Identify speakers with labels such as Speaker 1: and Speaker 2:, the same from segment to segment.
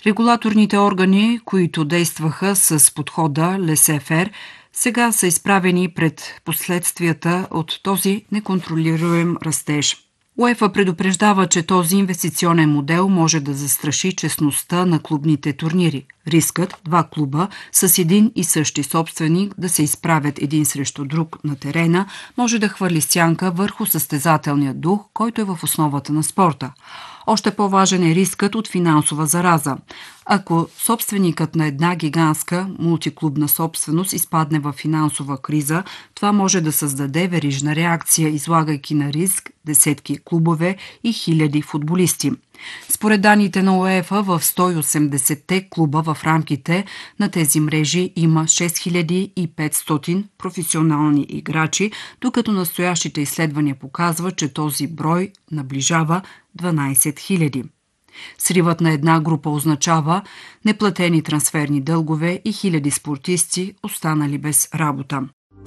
Speaker 1: Регулаторните органи, които действаха с подхода laissez-faire, сега са изправени пред последствията от този неконтролируем растеж. УЕФА предупреждава, че този инвестиционен модел може да застраши честността на клубните турнири. Рискът два клуба с един и същи собственик да се изправят един срещу друг на терена може да хвърли сянка върху състезателния дух, който е в основата на спорта. Още по-важен е рискът от финансова зараза. Ако собственикът на една гигантска мултиклубна собственост изпадне в финансова криза, това може да създаде верижна реакция, излагайки на риск десетки клубове и хиляди футболисти. Според данните на УЕФА, в 180-те клуба в рамките на тези мрежи има 6500 професионални играчи, докато настоящите изследвания показват, че този брой наближава 12 000. Сривът на една група означава неплатени трансферни дългове и хиляди спортисти, останали без работа.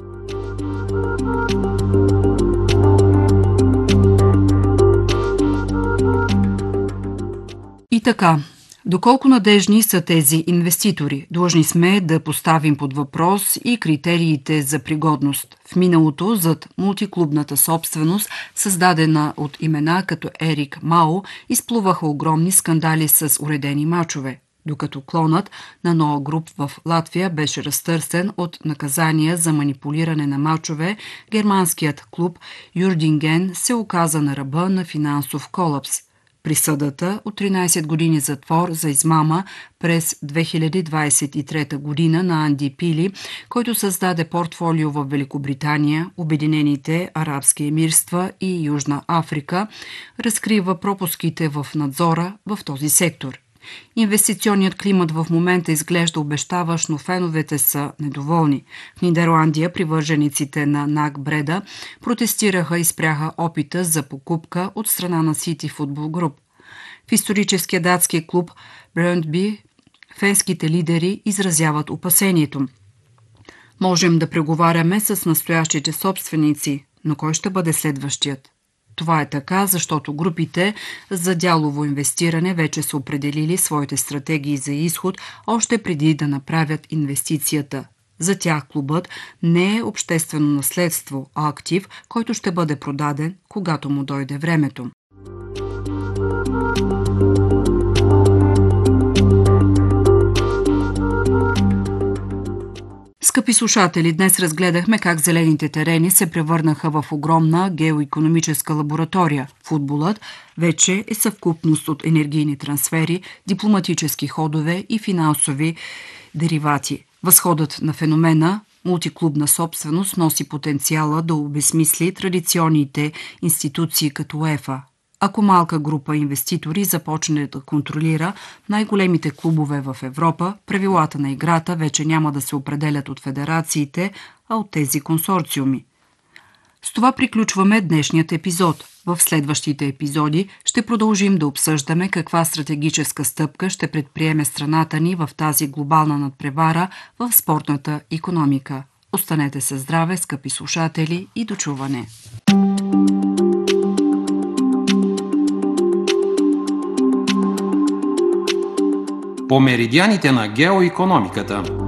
Speaker 1: И така, доколко надежни са тези инвеститори? Длъжни сме да поставим под въпрос и критериите за пригодност. В миналото зад мултиклубната собственост, създадена от имена като Ерик Мао, изплуваха огромни скандали с уредени мачове, докато клонът на Ноа Груп в Латвия беше разтърсен от наказания за манипулиране на мачове, германският клуб Юрдинген се оказа на ръба на финансов колапс. Присъдата от 13 години затвор за измама през 2023 година на Анди Пили, който създаде портфолио в Великобритания, Обединените арабски емирства и Южна Африка, разкрива пропуските в надзора в този сектор. Инвестиционният климат в момента изглежда обещаващ, но феновете са недоволни. В Нидерландия привържениците на НАК Бреда протестираха и спряха опита за покупка от страна на Сити Футбол Груп. В историческия датски клуб Бръндби фенските лидери изразяват опасението. Можем да преговаряме с настоящите собственици, но кой ще бъде следващият? Това е така, защото групите за дялово инвестиране вече са определили своите стратегии за изход още преди да направят инвестицията. За тях клубът не е обществено наследство, а актив, който ще бъде продаден, когато му дойде времето. Скъпи слушатели, днес разгледахме как зелените терени се превърнаха в огромна геоикономическа лаборатория. Футболът вече е съвкупност от енергийни трансфери, дипломатически ходове и финансови деривати. Възходът на феномена мултиклубна собственост носи потенциала да обезмисли традиционните институции като УЕФА. Ако малка група инвеститори започне да контролира най-големите клубове в Европа, правилата на играта вече няма да се определят от федерациите, а от тези консорциуми. С това приключваме днешният епизод. В следващите епизоди ще продължим да обсъждаме каква стратегическа стъпка ще предприеме страната ни в тази глобална надпревара в спортната икономика. Останете със здраве, скъпи слушатели, и до чуване!
Speaker 2: По меридианите на геоикономиката.